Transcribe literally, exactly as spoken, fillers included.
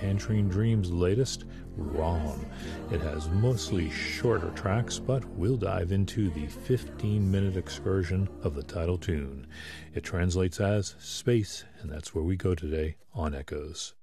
Tangerine Dream's latest, Rom. It has mostly shorter tracks, but we'll dive into the fifteen-minute excursion of the title tune. It translates as space, and that's where we go today on Echoes.